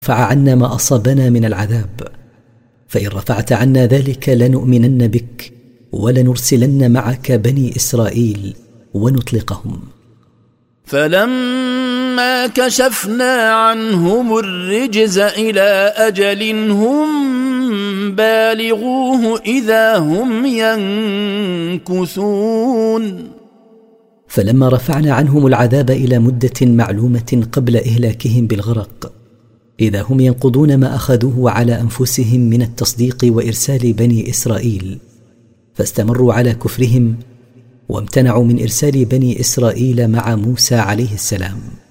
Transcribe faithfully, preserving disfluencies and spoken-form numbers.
رفع عنا ما أصابنا من العذاب، فإن رفعت عنا ذلك لنؤمنن بك ولنرسلن معك بني إسرائيل ونطلقهم. فلما كشفنا عنهم الرجز إلى أجل هم بالغوه إذا هم ينكثون. فلما رفعنا عنهم العذاب إلى مدة معلومة قبل إهلاكهم بالغرق إذا هم ينقضون ما أخذوه على أنفسهم من التصديق وإرسال بني إسرائيل، فاستمروا على كفرهم وامتنعوا من إرسال بني إسرائيل مع موسى عليه السلام.